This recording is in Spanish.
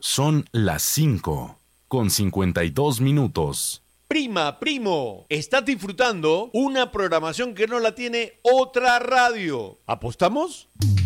Son las 5:52. Prima, primo, estás disfrutando una programación que no la tiene otra radio. ¿Apostamos?